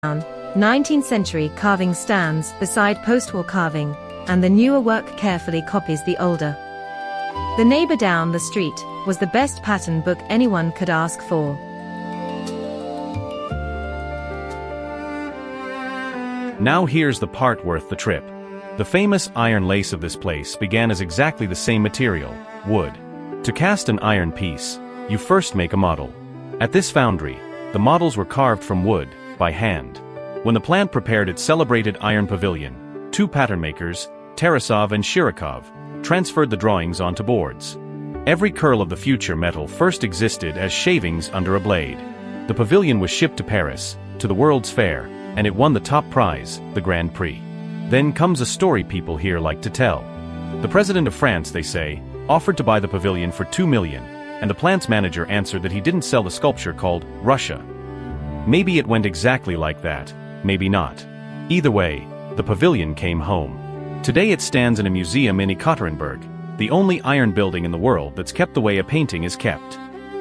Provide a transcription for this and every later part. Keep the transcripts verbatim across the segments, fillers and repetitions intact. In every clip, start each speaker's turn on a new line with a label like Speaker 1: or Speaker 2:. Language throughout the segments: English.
Speaker 1: nineteenth century carving stands beside post-war carving, and the newer work carefully copies the older. The Neighbor Down the Street was the best pattern book anyone could ask for.
Speaker 2: Now here's the part worth the trip. The famous iron lace of this place began as exactly the same material, wood. To cast an iron piece, you first make a model. At this foundry, the models were carved from wood, by hand. When the plant prepared its celebrated iron pavilion, two pattern makers, Tarasov and Shirokov, transferred the drawings onto boards. Every curl of the future metal first existed as shavings under a blade. The pavilion was shipped to Paris, to the World's Fair, and it won the top prize, the Grand Prix. Then comes a story people here like to tell. The president of France, they say, offered to buy the pavilion for two million, and the plant's manager answered that he didn't sell the sculpture called Russia. Maybe it went exactly like that, maybe not. Either way, the pavilion came home. Today it stands in a museum in Ekaterinburg, the only iron building in the world that's kept the way a painting is kept.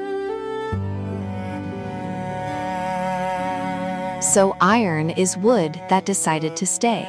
Speaker 3: So iron is wood that decided to stay.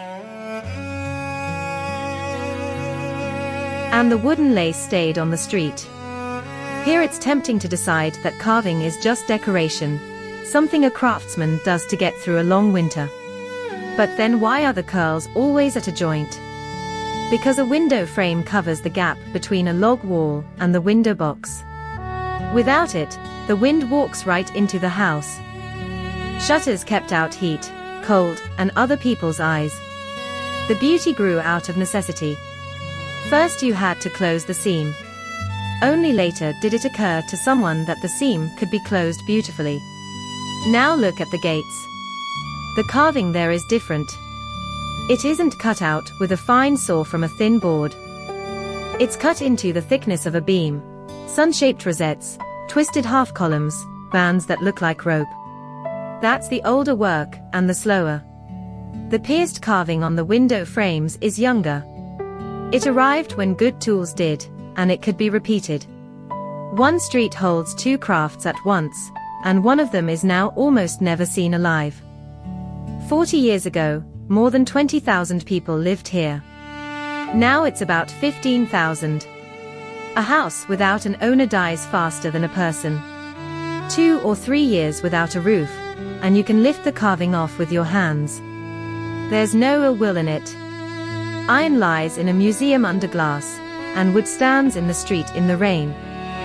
Speaker 1: And the wooden lace stayed on the street. Here it's tempting to decide that carving is just decoration, something a craftsman does to get through a long winter. But then why are the curls always at a joint? Because a window frame covers the gap between a log wall and the window box. Without it, the wind walks right into the house. Shutters kept out heat, cold, and other people's eyes. The beauty grew out of necessity. First you had to close the seam. Only later did it occur to someone that the seam could be closed beautifully. Now look at the gates. The carving there is different. It isn't cut out with a fine saw from a thin board. It's cut into the thickness of a beam. Sun-shaped rosettes, twisted half columns, bands that look like rope. That's the older work, and the slower. The pierced carving on the window frames is younger. It arrived when good tools did, and it could be repeated. One street holds two crafts at once, and one of them is now almost never seen alive. Forty years ago, more than twenty thousand people lived here. Now it's about fifteen thousand. A house without an owner dies faster than a person. Two or three years without a roof, and you can lift the carving off with your hands. There's no ill will in it. Iron lies in a museum under glass, and wood stands in the street in the rain.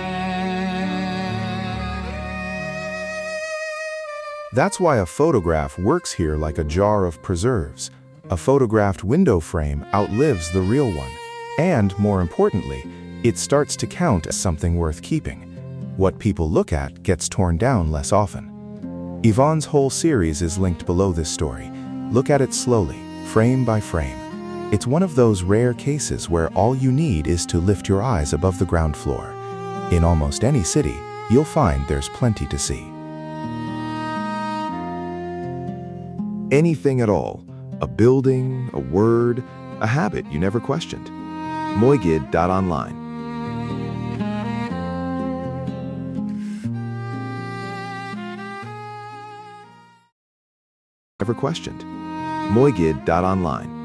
Speaker 4: That's why a photograph works here like a jar of preserves. A photographed window frame outlives the real one. And, more importantly, it starts to count as something worth keeping. What people look at gets torn down less often. Yvonne's whole series is linked below this story. Look at it slowly, frame by frame. It's one of those rare cases where all you need is to lift your eyes above the ground floor. In almost any city, you'll find there's plenty to see. Anything at all. A building, a word, a habit you never questioned. Moigid dot online. Never questioned. Moigid dot online.